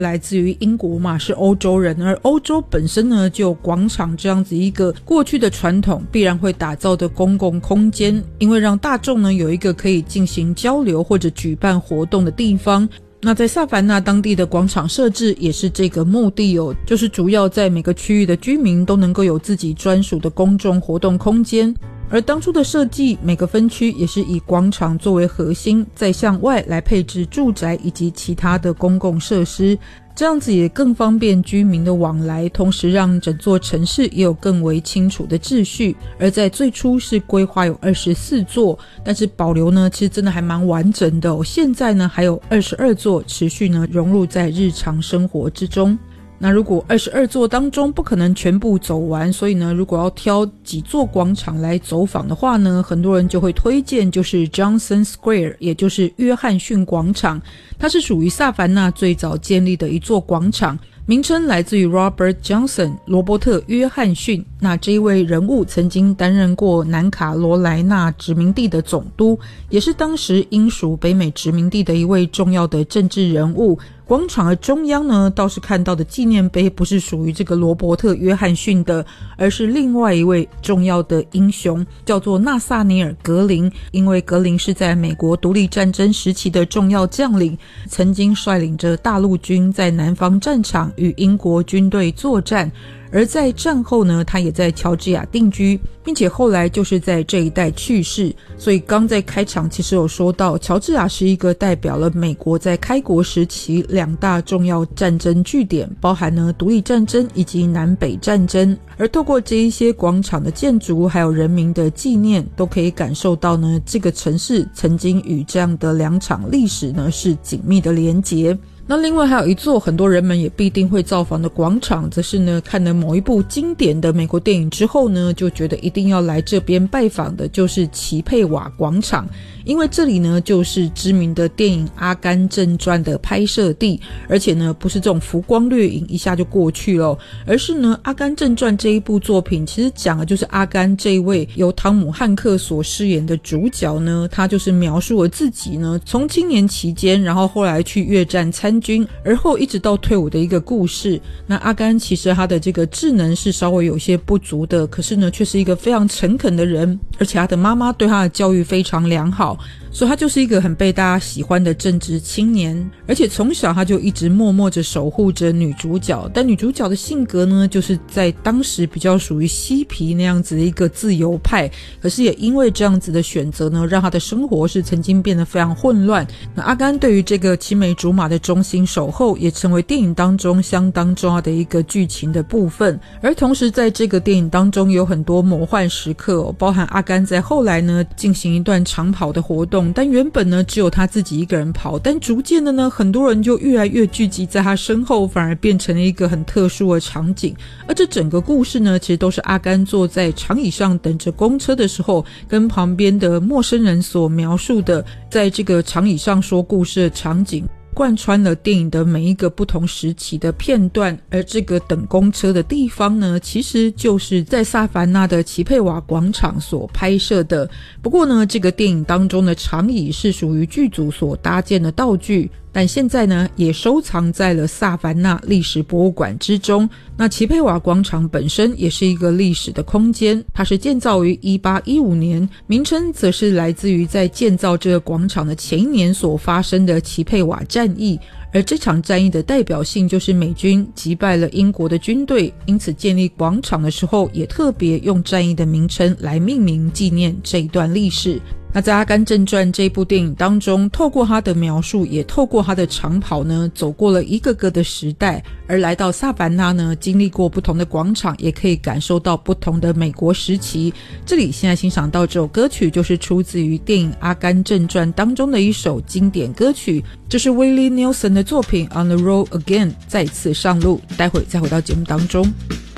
来自于英国嘛，是欧洲人，而欧洲本身呢就有广场这样子一个过去的传统，必然会打造的公共空间，因为让大众呢有一个可以进行交流或者举办活动的地方。那在萨凡纳当地的广场设置也是这个目的哦，就是主要在每个区域的居民都能够有自己专属的公众活动空间。而当初的设计，每个分区也是以广场作为核心，再向外来配置住宅以及其他的公共设施，这样子也更方便居民的往来，同时让整座城市也有更为清楚的秩序。而在最初是规划有24座，但是保留呢其实真的还蛮完整的哦，现在呢还有22座持续呢融入在日常生活之中。那如果22座当中不可能全部走完，所以呢如果要挑几座广场来走访的话呢，很多人就会推荐就是 Johnson Square， 也就是约翰逊广场。它是属于萨凡纳最早建立的一座广场，名称来自于 Robert Johnson， 罗伯特约翰逊。那这一位人物曾经担任过南卡罗来纳殖民地的总督，也是当时英属北美殖民地的一位重要的政治人物。广场的中央呢，倒是看到的纪念碑不是属于这个罗伯特约翰逊的，而是另外一位重要的英雄，叫做纳萨尼尔格林。因为格林是在美国独立战争时期的重要将领，曾经率领着大陆军在南方战场与英国军队作战，而在战后呢，他也在乔治亚定居，并且后来就是在这一带去世。所以刚在开场其实有说到，乔治亚是一个代表了美国在开国时期2大重要战争据点，包含呢独立战争以及南北战争。而透过这一些广场的建筑还有人民的纪念，都可以感受到呢这个城市曾经与这样的2场历史呢是紧密的连结。那另外还有一座很多人们也必定会造访的广场，则是呢看了某一部经典的美国电影之后呢，就觉得一定要来这边拜访的，就是齐佩瓦广场。因为这里呢就是知名的电影《阿甘正传》的拍摄地，而且呢不是这种浮光掠影一下就过去了，而是呢《阿甘正传》这一部作品其实讲的就是阿甘这一位由汤姆汉克所饰演的主角呢，他就是描述了自己呢从青年期间，然后后来去越战参军，而后一直到退伍的一个故事。那阿甘其实他的这个智能是稍微有些不足的，可是呢却是一个非常诚恳的人，而且他的妈妈对他的教育非常良好，所以他就是一个很被大家喜欢的正直青年。而且从小他就一直默默着守护着女主角，但女主角的性格呢就是在当时比较属于嬉皮那样子的一个自由派，可是也因为这样子的选择呢，让他的生活是曾经变得非常混乱。那阿甘对于这个青梅竹马的忠心守候，也成为电影当中相当重要的一个剧情的部分。而同时在这个电影当中有很多魔幻时刻包含阿甘在后来呢进行一段长跑的活动，但原本呢只有他自己一个人跑，但逐渐的呢很多人就越来越聚集在他身后，反而变成了一个很特殊的场景。而这整个故事呢其实都是阿甘坐在长椅上等着公车的时候，跟旁边的陌生人所描述的在这个长椅上说故事的场景，贯穿了电影的每一个不同时期的片段。而这个等公车的地方呢，其实就是在萨凡纳的齐佩瓦广场所拍摄的。不过呢，这个电影当中的长椅是属于剧组所搭建的道具，但现在呢也收藏在了萨凡纳历史博物馆之中。那齐佩瓦广场本身也是一个历史的空间，它是建造于1815年，名称则是来自于在建造这个广场的前一年所发生的齐佩瓦战役。而这场战役的代表性就是美军击败了英国的军队，因此建立广场的时候也特别用战役的名称来命名纪念这一段历史。那在《阿甘正传》这部电影当中，透过他的描述，也透过他的长跑呢，走过了一个个的时代，而来到萨凡纳呢，经历过不同的广场，也可以感受到不同的美国时期。这里现在欣赏到这首歌曲，就是出自于电影《阿甘正传》当中的一首经典歌曲，这是 Willie Nelson 的作品 On the Road Again， 再次上路。待会再回到节目当中。